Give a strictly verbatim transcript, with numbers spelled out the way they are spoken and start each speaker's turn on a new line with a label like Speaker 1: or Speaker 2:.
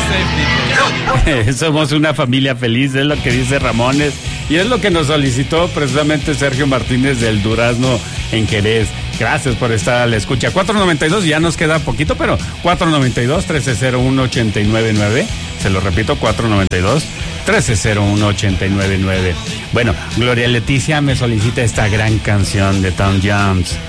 Speaker 1: Somos una familia feliz, es lo que dice Ramones. Y es lo que nos solicitó precisamente Sergio Martínez del Durazno en Jerez. Gracias por estar a la escucha. cuatro noventa y dos, ya nos queda poquito, pero cuatro noventa y dos, trece cero uno, ochenta y nueve nueve. Se lo repito, cuatro noventa y dos, trece cero uno, ochenta y nueve nueve. Bueno, Gloria Leticia me solicita esta gran canción de Tom Jones.